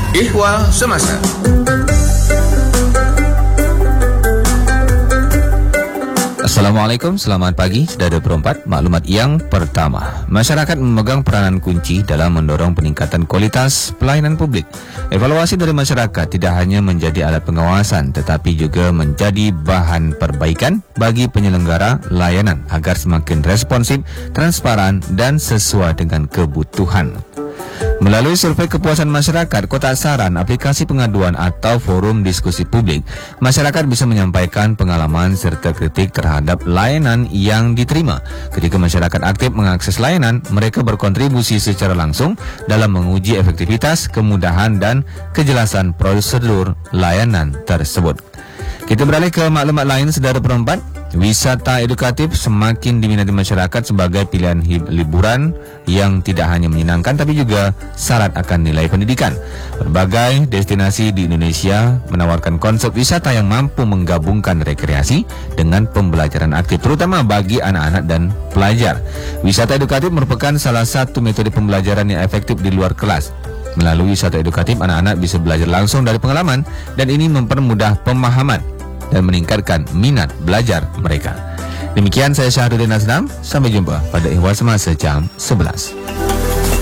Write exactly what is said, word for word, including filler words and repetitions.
Ihwal Semasa. Assalamualaikum, selamat pagi. Sudah ada perempat maklumat yang pertama. Masyarakat memegang peranan kunci dalam mendorong peningkatan kualitas pelayanan publik. Evaluasi dari masyarakat tidak hanya menjadi alat pengawasan, tetapi juga menjadi bahan perbaikan bagi penyelenggara layanan agar semakin responsif, transparan, dan sesuai dengan kebutuhan. Melalui survei kepuasan masyarakat, kotak saran, aplikasi pengaduan atau forum diskusi publik, masyarakat bisa menyampaikan pengalaman serta kritik terhadap layanan yang diterima. Ketika masyarakat aktif mengakses layanan, mereka berkontribusi secara langsung dalam menguji efektivitas, kemudahan, dan kejelasan prosedur layanan tersebut. Kita beralih ke maklumat lain, saudara perempat. Wisata edukatif semakin diminati masyarakat sebagai pilihan liburan yang tidak hanya menyenangkan tapi juga syarat akan nilai pendidikan. Berbagai destinasi di Indonesia menawarkan konsep wisata yang mampu menggabungkan rekreasi dengan pembelajaran aktif, terutama bagi anak-anak dan pelajar. Wisata edukatif merupakan salah satu metode pembelajaran yang efektif di luar kelas. Melalui wisata edukatif, anak-anak bisa belajar langsung dari pengalaman dan ini mempermudah pemahaman dan meningkatkan minat belajar mereka. Demikian saya Syahrudin Azlam. Sampai jumpa pada Ihwal Semasa jam sebelas.